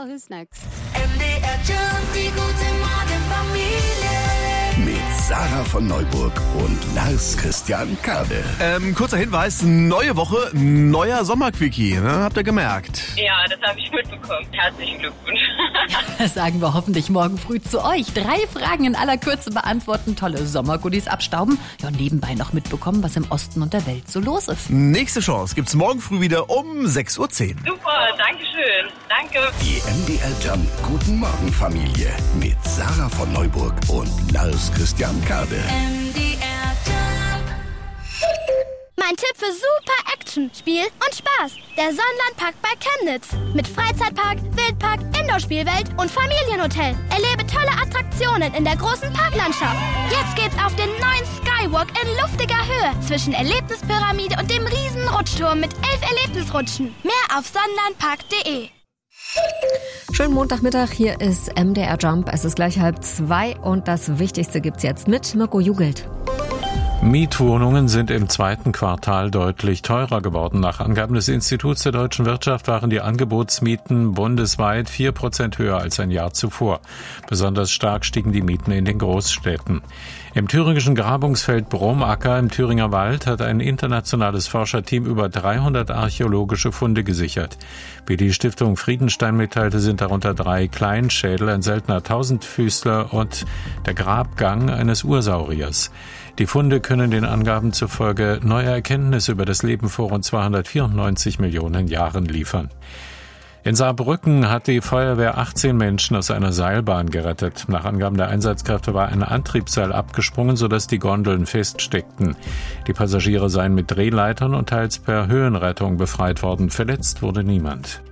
well, who's next? MDR Jump, die gute Morgenfamilie. Mit Sarah von Neuburg und Lars Christian Kade. Kurzer Hinweis, neue Woche, neuer Sommerquickie, ne? Habt ihr gemerkt? Ja, das habe ich mitbekommen. Herzlichen Glückwunsch. Das sagen wir hoffentlich morgen früh zu euch. 3 Fragen in aller Kürze beantworten, tolle Sommergoodies abstauben. Ja, und nebenbei noch mitbekommen, was im Osten und der Welt so los ist. Nächste Chance gibt's morgen früh wieder um 6:10 Uhr. Super, danke schön. Danke. Die MDR Jump Guten Morgen Familie mit Sarah von Neuburg und Lars Christian Kade. MDR Jump. Mein Tipp für super Action, Spiel und Spaß. Der Sonnenlandpark bei Chemnitz. Mit Freizeitpark, Wildpark, Indoor-Spielwelt und Familienhotel. Erlebe tolle Attraktionen in der großen Parklandschaft. Jetzt geht's auf den neuen Skywalk in luftiger Höhe zwischen Erlebnispyramide und dem riesen Rutschturm mit 11 Erlebnisrutschen. Mehr auf sonnenlandpark.de. Schönen Montagmittag, hier ist MDR Jump. Es ist gleich 1:30 und das Wichtigste gibt's jetzt mit Mirko Jugelt. Mietwohnungen sind im zweiten Quartal deutlich teurer geworden. Nach Angaben des Instituts der deutschen Wirtschaft waren die Angebotsmieten bundesweit 4% höher als ein Jahr zuvor. Besonders stark stiegen die Mieten in den Großstädten. Im thüringischen Grabungsfeld Bromacker im Thüringer Wald hat ein internationales Forscherteam über 300 archäologische Funde gesichert. Wie die Stiftung Friedenstein mitteilte, sind darunter 3 Kleinschädel, ein seltener Tausendfüßler und der Grabgang eines Ursauriers. Die Funde können den Angaben zufolge neue Erkenntnisse über das Leben vor rund 294 Millionen Jahren liefern. In Saarbrücken hat die Feuerwehr 18 Menschen aus einer Seilbahn gerettet. Nach Angaben der Einsatzkräfte war ein Antriebsseil abgesprungen, sodass die Gondeln feststeckten. Die Passagiere seien mit Drehleitern und teils per Höhenrettung befreit worden. Verletzt wurde niemand.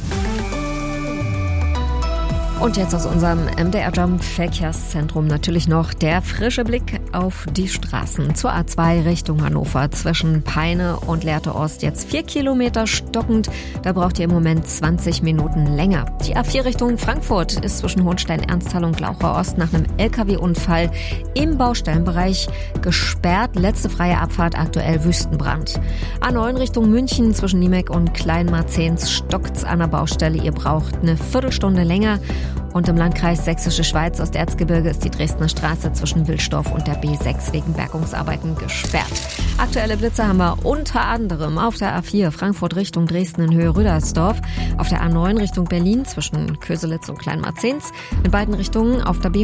Und jetzt aus unserem MDR Jump Verkehrszentrum natürlich noch der frische Blick auf die Straßen. Zur A2 Richtung Hannover zwischen Peine und Lehrte Ost jetzt 4 Kilometer stockend. Da braucht ihr im Moment 20 Minuten länger. Die A4 Richtung Frankfurt ist zwischen Hohenstein, Ernsthal und Glaucher Ost nach einem LKW-Unfall im Baustellenbereich gesperrt. Letzte freie Abfahrt aktuell Wüstenbrand. A9 Richtung München zwischen Niemek und Kleinmarzens stockt's an der Baustelle. Ihr braucht eine Viertelstunde länger. Und im Landkreis Sächsische Schweiz Osterzgebirge ist die Dresdner Straße zwischen Wilsdorf und der B6 wegen Bergungsarbeiten gesperrt. Aktuelle Blitze haben wir unter anderem auf der A4 Frankfurt Richtung Dresden in Höhe Rüdersdorf, auf der A9 Richtung Berlin zwischen Köselitz und Kleinmarzens, in beiden Richtungen auf der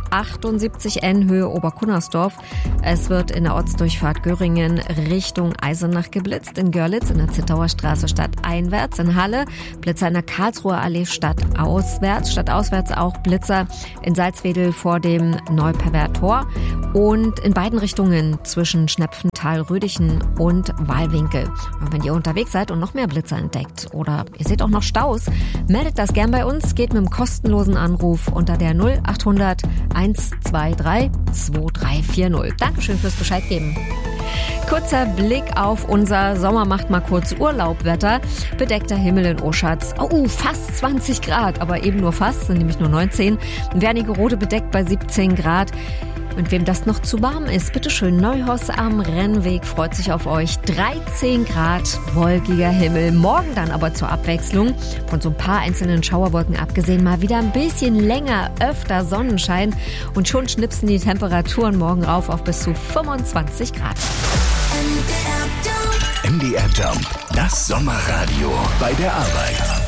B178N Höhe Oberkunnersdorf. Es wird in der Ortsdurchfahrt Göringen Richtung Eisenach geblitzt, in Görlitz in der Zittauer Straße stadteinwärts, in Halle Blitzer in der Karlsruher Allee stadtauswärts auch Blitzer in Salzwedel vor dem Neuperver Tor und in beiden Richtungen zwischen Schnepfenthal, Rödichen und Wahlwinkel. Und wenn ihr unterwegs seid und noch mehr Blitzer entdeckt oder ihr seht auch noch Staus, meldet das gern bei uns, geht mit einem kostenlosen Anruf unter der 0800 123 2340. Dankeschön fürs Bescheid geben. Kurzer Blick auf unser Sommer macht mal kurz Urlaubwetter. Bedeckter Himmel in Oschatz. Oh, fast 20 Grad, aber eben nur fast, sind nämlich nur 19. Wernigerode bedeckt bei 17 Grad. Und wem das noch zu warm ist, bitteschön, Neuhaus am Rennweg freut sich auf euch. 13 Grad, wolkiger Himmel. Morgen dann aber zur Abwechslung, von so ein paar einzelnen Schauerwolken abgesehen, mal wieder ein bisschen länger, öfter Sonnenschein. Und schon schnipsen die Temperaturen morgen rauf auf bis zu 25 Grad. MDR Jump, das Sommerradio bei der Arbeit.